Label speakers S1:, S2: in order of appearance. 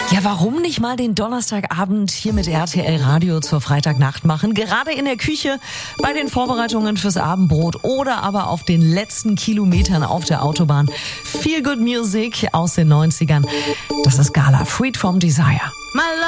S1: Ja, warum nicht mal den Donnerstagabend hier mit RTL Radio zur Freitagnacht machen? Gerade in der Küche, bei den Vorbereitungen fürs Abendbrot oder aber auf den letzten Kilometern auf der Autobahn. Feel Good Music aus den 90ern. Das ist Gala, Freed from Desire.